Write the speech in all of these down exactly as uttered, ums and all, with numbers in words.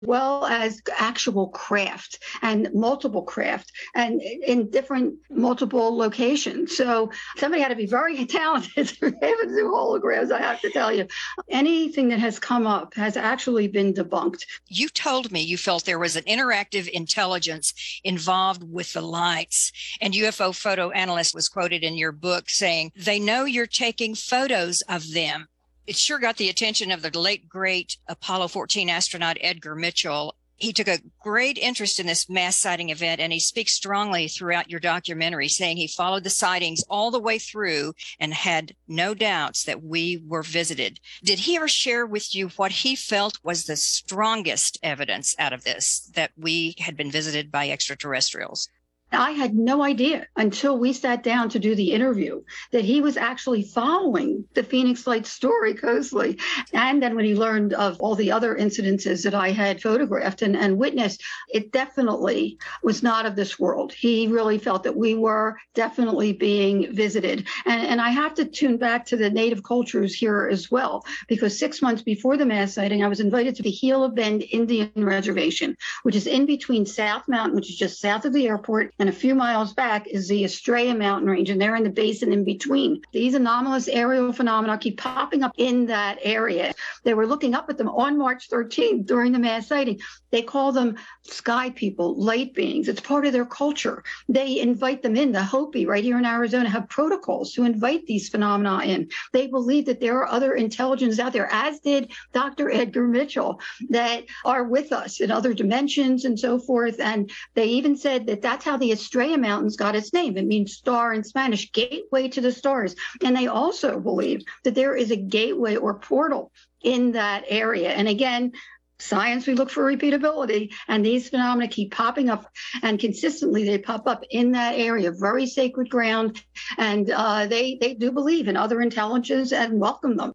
well as actual craft and multiple craft and in different multiple locations. So somebody had to be very talented to be able to do holograms, I have to tell you. Anything that has come up has actually been debunked. You told me you felt there was an interactive intelligence involved with the lights, and U F O photo analyst was quoted in your book saying, they know you're taking photos of them. It sure got the attention of the late, great Apollo fourteen astronaut Edgar Mitchell. He took a great interest in this mass sighting event, and he speaks strongly throughout your documentary, saying he followed the sightings all the way through and had no doubts that we were visited. Did he ever share with you what he felt was the strongest evidence out of this, that we had been visited by extraterrestrials? I had no idea until we sat down to do the interview that he was actually following the Phoenix Lights story closely. And then when he learned of all the other incidences that I had photographed and, and witnessed, it definitely was not of this world. He really felt that we were definitely being visited. And, and I have to tune back to the native cultures here as well, because six months before the mass sighting, I was invited to the Gila Bend Indian Reservation, which is in between South Mountain, which is just south of the airport, and a few miles back is the Estrella Mountain Range, and they're in the basin in between. These anomalous aerial phenomena keep popping up in that area. They were looking up at them on March thirteenth during the mass sighting. They call them sky people, light beings. It's part of their culture. They invite them in. The Hopi right here in Arizona have protocols to invite these phenomena in. They believe that there are other intelligences out there, as did Doctor Edgar Mitchell, that are with us in other dimensions and so forth. And they even said that that's how the Estrella Mountains got its name. It means star in Spanish, gateway to the stars. And they also believe that there is a gateway or portal in that area. And again, science, we look for repeatability, and these phenomena keep popping up, and consistently they pop up in that area, very sacred ground, and uh, they, they do believe in other intelligences and welcome them.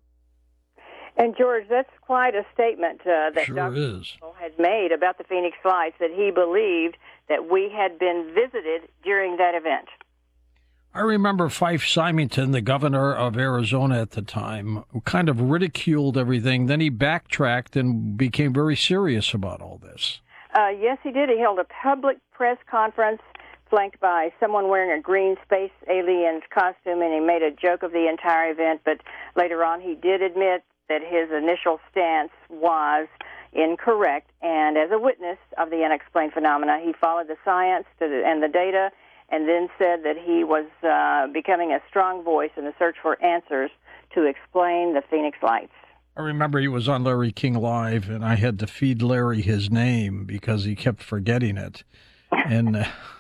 And George, that's quite a statement uh, that sure Doctor is. Mitchell had made about the Phoenix Lights, that he believed that we had been visited during that event. I remember Fife Symington, the governor of Arizona at the time, kind of ridiculed everything. Then he backtracked and became very serious about all this. Uh, yes, he did. He held a public press conference flanked by someone wearing a green space alien's costume, and he made a joke of the entire event. But later on, he did admit that his initial stance was incorrect, and as a witness of the unexplained phenomena, he followed the science to the, and the data, and then said that he was uh, becoming a strong voice in the search for answers to explain the Phoenix Lights. I remember he was on Larry King Live, and I had to feed Larry his name because he kept forgetting it. And uh,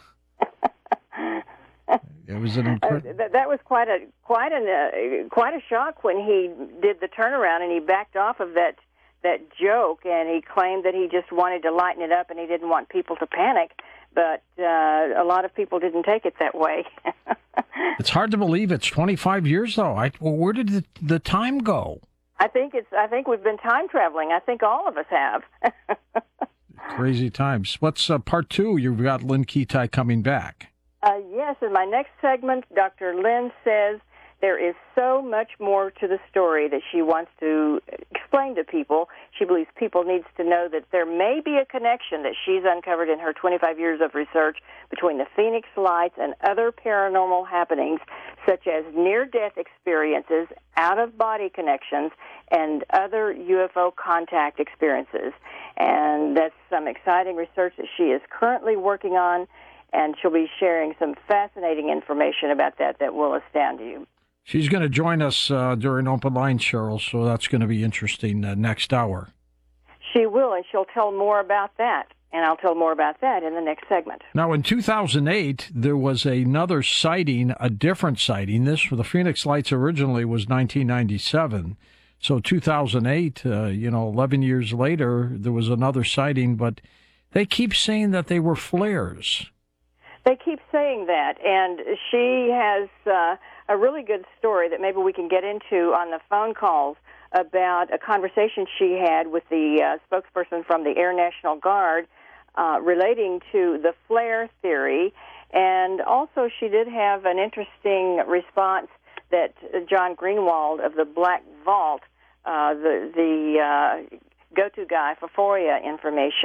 it was an incredible... Uh, that, that was quite a quite an uh, quite a shock when he did the turnaround and he backed off of that that joke, and he claimed that he just wanted to lighten it up and he didn't want people to panic. But uh, a lot of people didn't take it that way. It's hard to believe it's twenty-five years, though. I, well, where did the, the time go? I think it's. I think we've been time traveling. I think all of us have. Crazy times. What's uh, part two? You've got Lynn Ketai coming back. Uh, yes, in my next segment, Doctor Lynn says there is so much more to the story that she wants to explain to people. She believes people needs to know that there may be a connection that she's uncovered in her twenty-five years of research between the Phoenix Lights and other paranormal happenings, such as near-death experiences, out-of-body connections, and other U F O contact experiences. And that's some exciting research that she is currently working on, and she'll be sharing some fascinating information about that that will astound you. She's going to join us uh, during Open Line, Cheryl, so that's going to be interesting uh, next hour. She will, and she'll tell more about that, and I'll tell more about that in the next segment. Now, in two thousand eight, there was another sighting, a different sighting. This, for the Phoenix Lights originally, was nineteen ninety-seven. So two thousand eight, uh, you know, eleven years later, there was another sighting, but they keep saying that they were flares. They keep saying that, and she has uh, a really good story that maybe we can get into on the phone calls about a conversation she had with the uh, spokesperson from the Air National Guard uh, relating to the flare theory. And also she did have an interesting response that John Greenwald of the Black Vault, uh, the, the uh, go-to guy for FOIA information.